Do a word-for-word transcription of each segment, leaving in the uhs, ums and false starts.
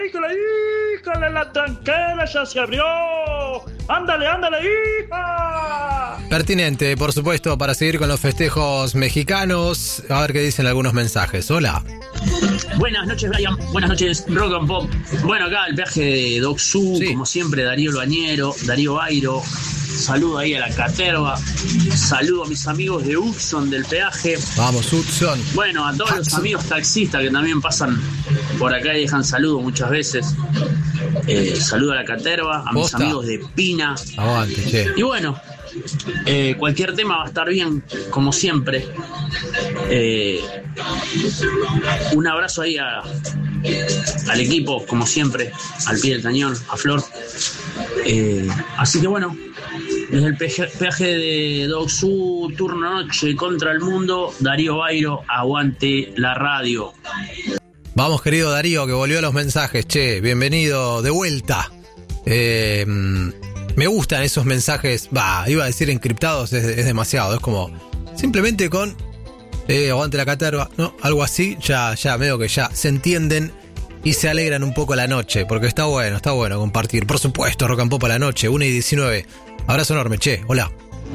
híjole, híjole, la tranquera ya se abrió. Ándale, ándale, hija. Pertinente, por supuesto, para seguir con los festejos mexicanos. A ver qué dicen algunos mensajes. Hola. Buenas noches, Brian. Buenas noches, Rock and Pop. Bueno, acá el peaje de Doc Su, sí. Como siempre, Darío Bañero, Darío Bairo. Saludo ahí a la caterva. Saludo a mis amigos de Hudson del peaje. Vamos, Hudson. Bueno, a todos los amigos taxistas que también pasan por acá y dejan saludos muchas veces. Eh, saludo a la caterva, a ¿Posta? Mis amigos de Pina. Aguante, che. Y bueno, eh, cualquier tema va a estar bien, como siempre. Eh, un abrazo ahí a, al equipo, como siempre, al pie del cañón, a Flor. Eh, así que bueno, desde el peaje de Doc Su, turno noche contra el mundo, Darío Bairo, aguante la radio. Vamos, querido Darío, que volvió a los mensajes. Che, bienvenido de vuelta. Eh, me gustan esos mensajes, va, iba a decir encriptados, es, es demasiado. Es como, simplemente con eh, aguante la caterva, ¿no? Algo así, ya, ya veo que ya se entienden y se alegran un poco la noche, porque está bueno, está bueno compartir. Por supuesto, Rock and Pop a la noche, una y diecinueve. Abrazo enorme, che, hola.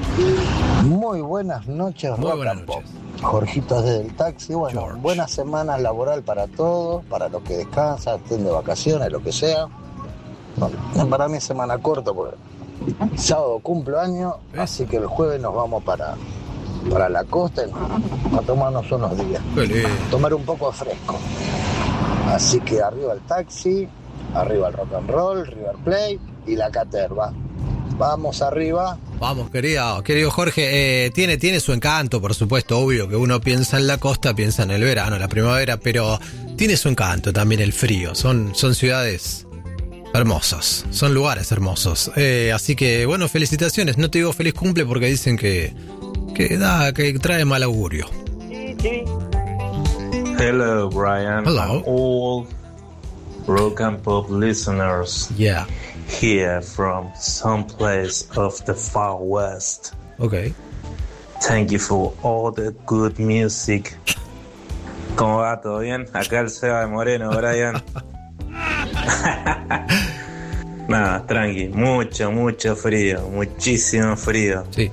Muy buenas noches, Muy Rock buenas and Pop. noches. Jorgito desde el taxi. Bueno, George. buena semana laboral para todos, para los que descansan, estén de vacaciones, lo que sea. Bueno, para mí es semana corta porque sábado cumplo año, ¿Ves? así que el jueves nos vamos para, para la costa y a tomarnos unos días. Qué lindo. Tomar un poco de fresco. Así que arriba el taxi, arriba el rock and roll, River Plate y la caterva. Vamos arriba. Vamos, querido, querido Jorge, eh, tiene, tiene su encanto, por supuesto, obvio que uno piensa en la costa, piensa en el verano, la primavera, pero tiene su encanto también el frío. Son, son ciudades hermosas, son lugares hermosos. Eh, así que, bueno, felicitaciones. No te digo feliz cumple porque dicen que, que da, que trae mal augurio. Hello, Brian. Hello. And all Rock and Pop listeners. Yeah. Here from some place of the far west. Ok. Thank you for all the good music. ¿Cómo va? ¿Todo bien? Acá el Seba de Moreno, Brian. Nada, tranqui. Mucho, mucho frío. Muchísimo frío. Sí.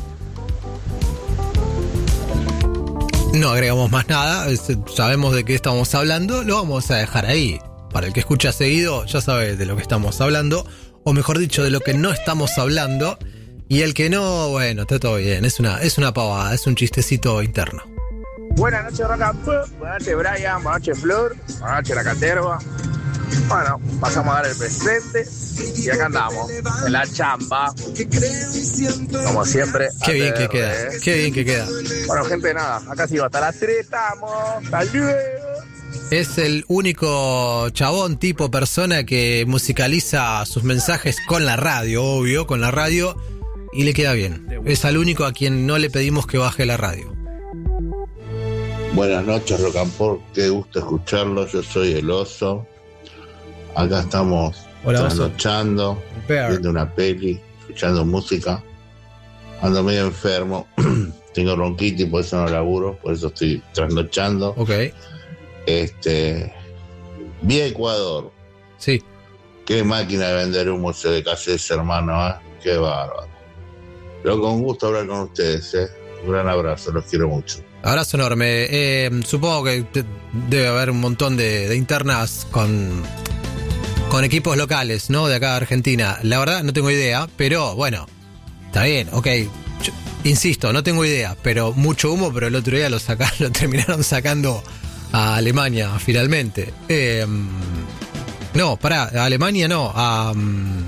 No agregamos más nada, sabemos de qué estamos hablando, lo vamos a dejar ahí. Para el que escucha seguido, ya sabe de lo que estamos hablando, o mejor dicho, de lo que no estamos hablando. Y el que no, bueno, está todo bien, es una, es una pavada, es un chistecito interno. Buenas noches, Rock and Pop. Buenas noches, Brian. Buenas noches, Flor. Buenas noches, la caterva. Bueno, pasamos a dar el presente y acá andamos, en la chamba. Como siempre. Qué bien que A T R, queda, ¿eh? qué bien que queda. Bueno, gente, nada, acá sigo hasta las tres, estamos. Hasta luego. Es el único chabón, tipo, persona que musicaliza sus mensajes con la radio, obvio, con la radio, y le queda bien. Es al único a quien no le pedimos que baje la radio. Buenas noches, Rock and Pop, qué gusto escucharlo, yo soy el Oso. Acá estamos Hola, Oso. trasnochando, viendo una peli, escuchando música. Ando medio enfermo, tengo bronquitis, por eso no laburo, por eso estoy trasnochando. Ok. Este, vi a Ecuador. Sí. Qué máquina de vender humo ese de Cassés, hermano, ¿eh? Qué bárbaro. Pero con gusto hablar con ustedes, ¿eh? Un gran abrazo, los quiero mucho. Abrazo enorme. Eh, supongo que debe haber un montón de, de internas con, con equipos locales, ¿no? De acá de Argentina. La verdad no tengo idea, pero bueno, está bien, ok. Yo, insisto, no tengo idea, pero mucho humo, pero el otro día lo sacaron, lo terminaron sacando a Alemania, finalmente. Eh, no, pará, a Alemania no, a... Um,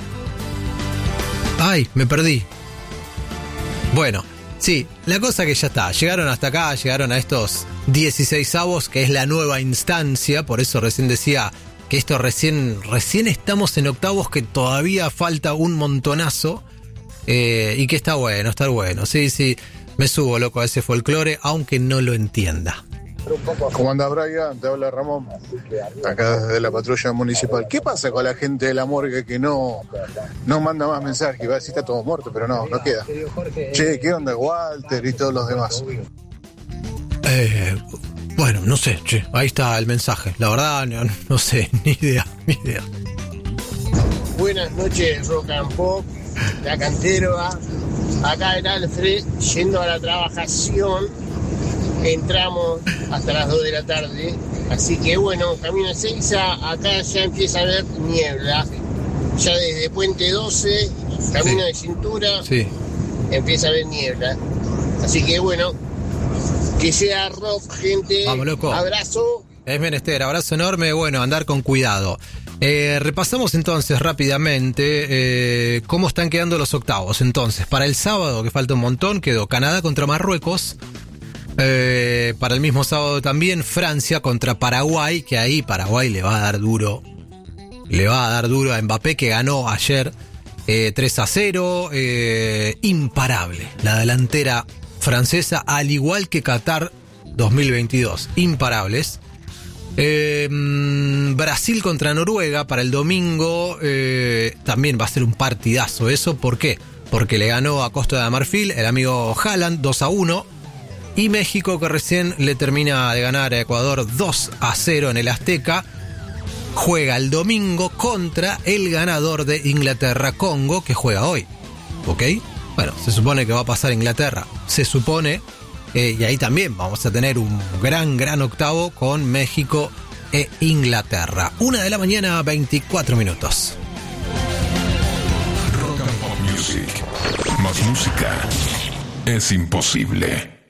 ay, me perdí. Bueno, sí, la cosa que ya está, llegaron hasta acá, llegaron a estos dieciseisavos, que es la nueva instancia, por eso recién decía que esto recién, recién estamos en octavos, que todavía falta un montonazo, eh, y que está bueno, está bueno, sí, sí, me subo, loco, a ese folclore, aunque no lo entienda. ¿Cómo anda, Brian? Te habla Ramón, acá desde la patrulla municipal. ¿Qué pasa con la gente de la morgue que no, no manda más mensajes? Va a decir está todo muerto, pero no, no queda. Che, ¿qué onda Walter y todos los demás? Eh, Bueno, no sé, che, ahí está el mensaje. La verdad, no, no sé, ni idea, ni idea. Buenas noches, Rock and Pop, la Canterva. Acá el Alfred, yendo a la trabajación. Entramos hasta las dos de la tarde. Así que bueno, camino a Seiza, acá ya empieza a haber niebla. Ya desde Puente doce, camino sí. de cintura, sí. empieza a haber niebla. Así que bueno, que sea rock, gente. Vamos, loco. Abrazo. Es menester, abrazo enorme. Bueno, andar con cuidado. Eh, repasamos entonces rápidamente eh, cómo están quedando los octavos. Entonces, para el sábado, que falta un montón, quedó Canadá contra Marruecos. Eh, para el mismo sábado también Francia contra Paraguay, que ahí Paraguay le va a dar duro. Le va a dar duro a Mbappé, que ganó ayer eh, tres a cero. Eh, imparable la delantera francesa, al igual que Qatar dos mil veintidós. Imparables. Eh, Brasil contra Noruega para el domingo. Eh, también va a ser un partidazo eso. ¿Por qué? Porque le ganó a Costa de Marfil el amigo Haaland dos a uno. Y México, que recién le termina de ganar a Ecuador dos a cero en el Azteca, juega el domingo contra el ganador de Inglaterra-Congo, que juega hoy. ¿Ok? Bueno, se supone que va a pasar Inglaterra. Se supone. Eh, y ahí también vamos a tener un gran, gran octavo con México e Inglaterra. Una de la mañana, veinticuatro minutos. Rock and Pop Music. Más música es imposible.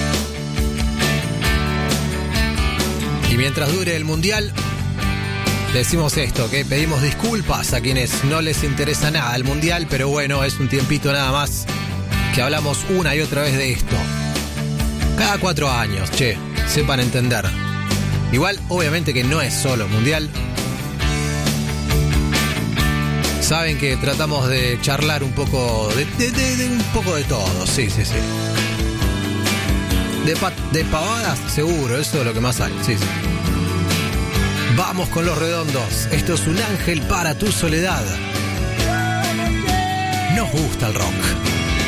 Y mientras dure el Mundial, decimos esto, que pedimos disculpas a quienes no les interesa nada el Mundial, pero bueno, es un tiempito nada más que hablamos una y otra vez de esto. Cada cuatro años, che, sepan entender. Igual, obviamente que no es solo Mundial. Saben que tratamos de charlar un poco de, de, de, de un poco de todo, sí, sí, sí. De, pa, de pavadas, seguro, eso es lo que más hay, sí, sí. Vamos con Los Redondos. Esto es Un ángel para tu soledad. Nos gusta el rock.